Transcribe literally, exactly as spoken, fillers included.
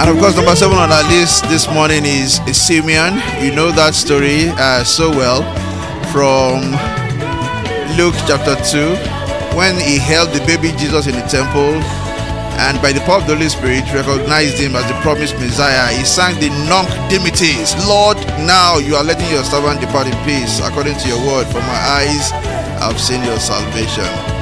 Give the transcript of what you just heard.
And of course, number seven on our list this morning is, is Simeon. You know that story uh, so well from Luke chapter two, when he held the baby Jesus in the temple and by the power of the Holy Spirit recognized him as the promised Messiah. He sang the Nunc Dimittis, Lord, now you are letting your servant depart in peace according to your word, for my eyes have seen your salvation.